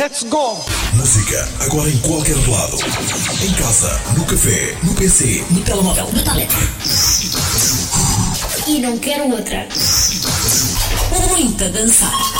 Let's go! Música agora em qualquer lado. Em casa, no café, no PC, no telemóvel, no tablet. E não quero outra. Muito a dançar.